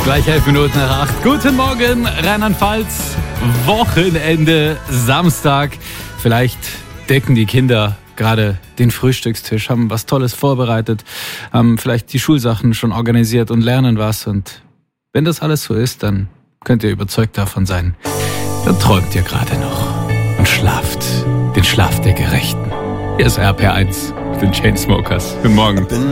Gleich 11 Minuten nach 8. Guten Morgen, Rheinland-Pfalz. Wochenende, Samstag. Vielleicht decken die Kinder gerade den Frühstückstisch, haben was Tolles vorbereitet, haben vielleicht die Schulsachen schon organisiert und lernen was. Und wenn das alles so ist, dann könnt ihr überzeugt davon sein, dann träumt ihr gerade noch und schlaft den Schlaf der Gerechten. Hier ist RPR1 mit den Chainsmokers. Guten Morgen.